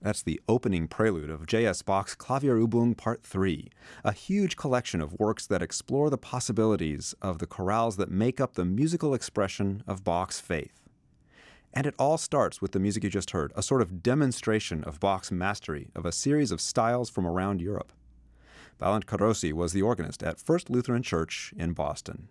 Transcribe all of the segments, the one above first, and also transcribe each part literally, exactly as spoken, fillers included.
That's the opening prelude of J S. Bach's Klavierübung Part three, a huge collection of works that explore the possibilities of the chorales that make up the musical expression of Bach's faith. And it all starts with the music you just heard, a sort of demonstration of Bach's mastery of a series of styles from around Europe. Balint Karossi was the organist at First Lutheran Church in Boston.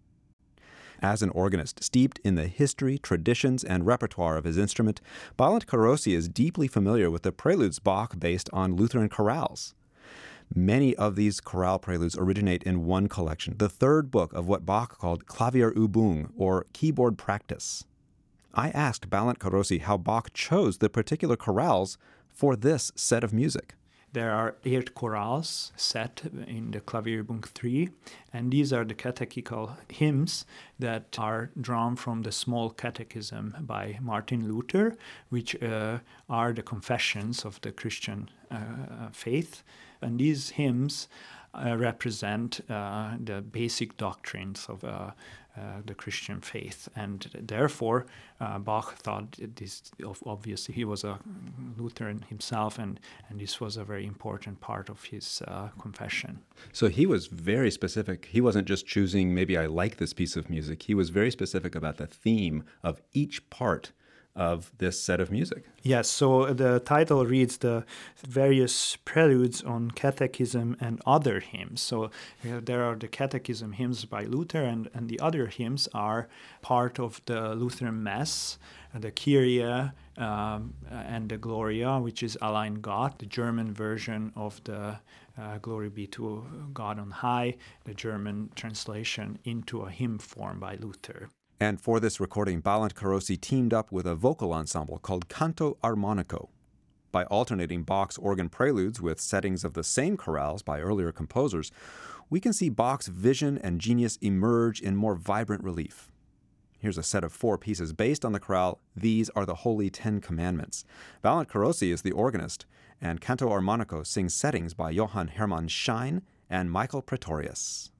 As an organist steeped in the history, traditions, and repertoire of his instrument, Balint Karossi is deeply familiar with the preludes Bach based on Lutheran chorales. Many of these chorale preludes originate in one collection, the third book of what Bach called Klavierübung, or keyboard practice. I asked Balint Karossi how Bach chose the particular chorales for this set of music. There are eight chorales set in the Klavierübung three, and these are the catechetical hymns that are drawn from the Small Catechism by Martin Luther, which uh, are the confessions of the Christian uh, faith. And these hymns uh, represent uh, the basic doctrines of uh, uh, the Christian faith. And therefore, uh, Bach thought this, obviously he was a Lutheran himself, and, and this was a very important part of his uh, confession. So he was very specific. He wasn't just choosing, maybe I like this piece of music. He was very specific about the theme of each part of this set of music. Yes, so the title reads the various preludes on catechism and other hymns. So uh, there are the catechism hymns by Luther, and, and the other hymns are part of the Lutheran Mass, uh, the Kyrie um, and the Gloria, which is Allein Gott, the German version of the uh, Glory be to God on high, the German translation into a hymn form by Luther. And for this recording, Balint Karossi teamed up with a vocal ensemble called Canto Armonico. By alternating Bach's organ preludes with settings of the same chorales by earlier composers, we can see Bach's vision and genius emerge in more vibrant relief. Here's a set of four pieces based on the chorale, These Are the Holy Ten Commandments. Balint Karossi is the organist, and Canto Armonico sings settings by Johann Hermann Schein and Michael Pretorius.